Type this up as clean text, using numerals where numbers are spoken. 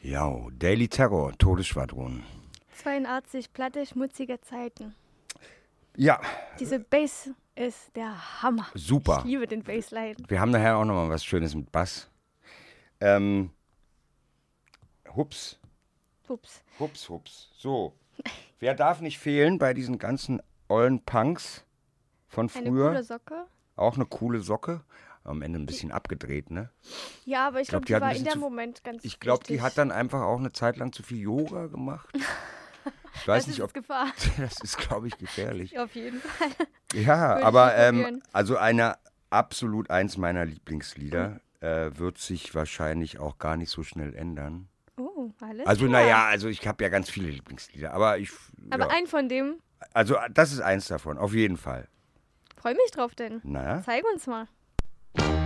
Ja, Daily Terror, Todesschwadron. 82, Platte, schmutzige Zeiten. Ja. Diese Bass ist der Hammer. Super. Ich liebe den Bassline. Wir haben nachher auch nochmal was Schönes mit Bass. Hups. Ups. Hups, hups. So. Wer darf nicht fehlen bei diesen ganzen ollen Punks von früher? Eine coole Socke. Auch eine coole Socke. Am Ende ein bisschen abgedreht, ne? Ja, aber ich glaube, die hat ein war in bisschen dem Moment ganz Ich glaube, die wichtig. hat dann einfach auch eine Zeit lang zu viel Yoga gemacht. Ich weiß Das nicht, ist ob Gefahr. das ist, glaube ich, gefährlich. Auf jeden Fall. Ja, Würde ich aber nicht probieren. also absolut eins meiner Lieblingslieder wird sich wahrscheinlich auch gar nicht so schnell ändern. Oh, alles Also klar. naja, also ich habe ja ganz viele Lieblingslieder, aber Aber ja. ein von dem, Also das ist eins davon, auf jeden Fall. freue mich drauf denn. Naja. Zeig uns mal.